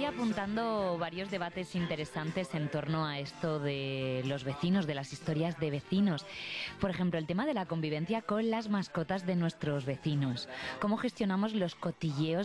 Estoy apuntando varios debates interesantes en torno a esto de los vecinos, de las historias de vecinos. Por ejemplo, el tema de la convivencia con las mascotas de nuestros vecinos. ¿Cómo gestionamos los cotilleos